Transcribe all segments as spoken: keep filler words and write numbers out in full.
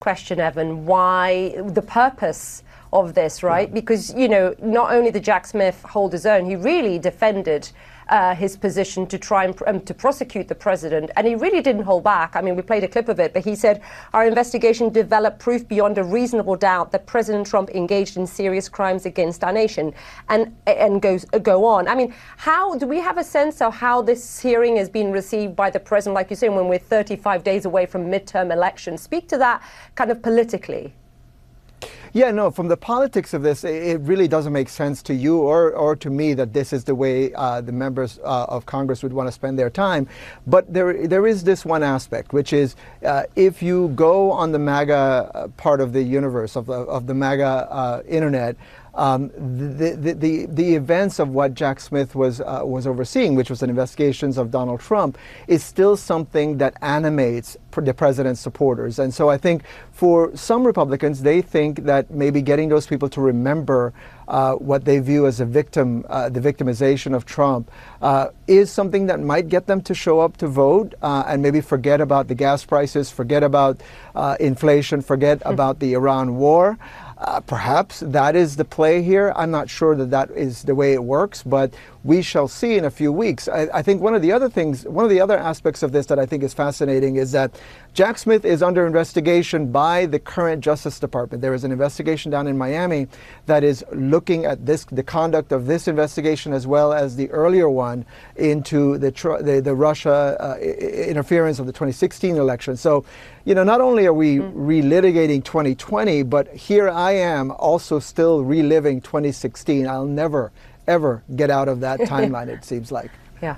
question, Evan, why the purpose of this, right? Yeah. Because, you know, not only did Jack Smith hold his own, he really defended uh, his position to try and um, to prosecute the president, and he really didn't hold back. I mean, we played a clip of it, but he said, our investigation developed proof beyond a reasonable doubt that President Trump engaged in serious crimes against our nation, and and goes go on. I mean, how do we have a sense of how this hearing has been received by the president, like you say, when we're thirty-five days away from midterm elections? Speak to that kind of politically. Yeah, no, from the politics of this, it really doesn't make sense to you or, or to me that this is the way uh, the members uh, of Congress would want to spend their time. But there, there is this one aspect, which is uh, if you go on the MAGA part of the universe, of the, of the MAGA uh, internet, Um, the, the, the, the events of what Jack Smith was, uh, was overseeing, which was an investigations of Donald Trump, is still something that animates the president's supporters. And so I think for some Republicans, they think that maybe getting those people to remember uh, what they view as a victim, uh, the victimization of Trump, uh, is something that might get them to show up to vote uh, and maybe forget about the gas prices, forget about uh, inflation, forget mm-hmm. about the Iran war. Uh, perhaps that is the play here. I'm not sure that that is the way it works, but we shall see in a few weeks. I, I think one of the other things, one of the other aspects of this that I think is fascinating is that Jack Smith is under investigation by the current Justice Department. There is an investigation down in Miami that is looking at this, the conduct of this investigation as well as the earlier one into the the, the Russia uh, interference of the twenty sixteen election. So, you know, not only are we mm. relitigating twenty twenty, but here I am also still reliving twenty sixteen. I'll never, ever get out of that timeline, it seems like. Yeah.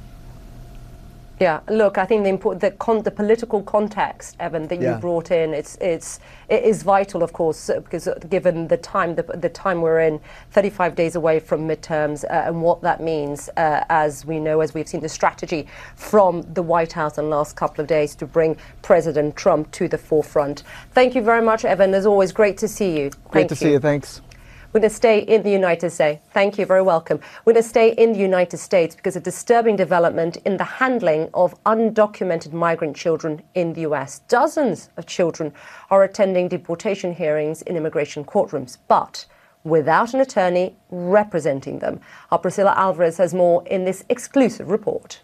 Yeah, look, I think the important, the, con the political context, Evan, that yeah. you brought in, it's it's it is vital, of course, because given the time the, the time we're in, thirty-five days away from midterms, uh, and what that means, uh, as we know, as we've seen the strategy from the White House in the last couple of days to bring President Trump to the forefront. Thank you very much, Evan. As always, great to see you. Great Thank to you. see you. Thanks. We're going to stay in the United States. Thank you, very welcome. We're going to stay in the United States because a disturbing development in the handling of undocumented migrant children in the U S. Dozens of children are attending deportation hearings in immigration courtrooms, but without an attorney representing them. Our Priscilla Alvarez has more in this exclusive report.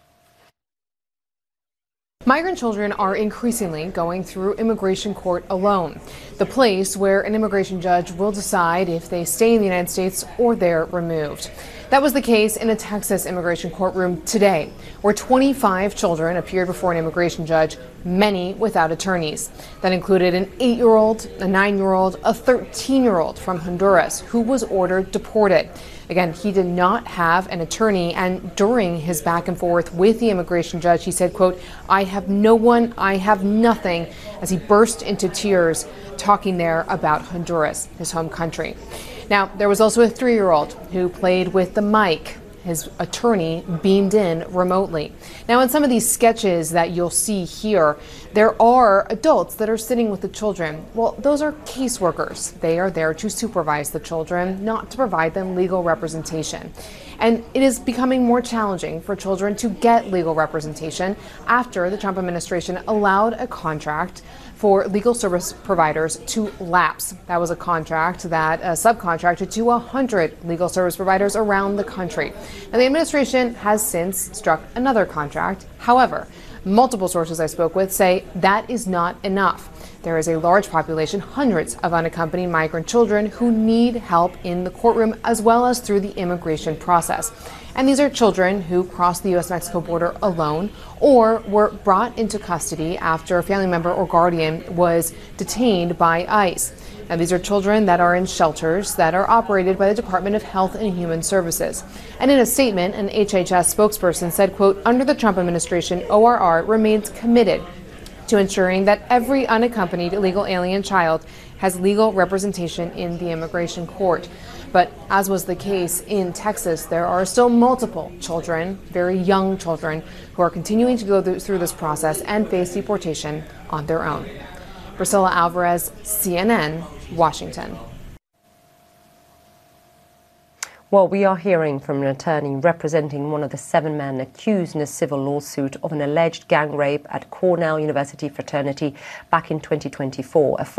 Migrant children are increasingly going through immigration court alone, the place where an immigration judge will decide if they stay in the United States or they're removed. That was the case in a Texas immigration courtroom today, where twenty-five children appeared before an immigration judge, many without attorneys. That included an eight-year-old, a nine-year-old, a thirteen-year-old from Honduras who was ordered deported. Again, he did not have an attorney, and during his back and forth with the immigration judge, he said, quote, "I have no one, I have nothing," as he burst into tears, talking there about Honduras, his home country. Now, there was also a three-year-old who played with the mic. His attorney beamed in remotely. Now, in some of these sketches that you'll see here, there are adults that are sitting with the children. Well, those are caseworkers. They are there to supervise the children, not to provide them legal representation. And it is becoming more challenging for children to get legal representation after the Trump administration allowed a contract for legal service providers to lapse. That was a contract that uh, subcontracted to one hundred legal service providers around the country. Now, the administration has since struck another contract. However, multiple sources I spoke with say that is not enough. There is a large population, hundreds of unaccompanied migrant children who need help in the courtroom as well as through the immigration process. And these are children who crossed the U S Mexico border alone or were brought into custody after a family member or guardian was detained by ICE. Now, these are children that are in shelters that are operated by the Department of Health and Human Services. And in a statement, an H H S spokesperson said, quote, "Under the Trump administration, O R R remains committed to ensuring that every unaccompanied illegal alien child has legal representation in the immigration court." But as was the case in Texas, there are still multiple children, very young children, who are continuing to go through this process and face deportation on their own. Priscilla Alvarez, C N N, Washington. Well, we are hearing from an attorney representing one of the seven men accused in a civil lawsuit of an alleged gang rape at Cornell University fraternity back in twenty twenty-four. A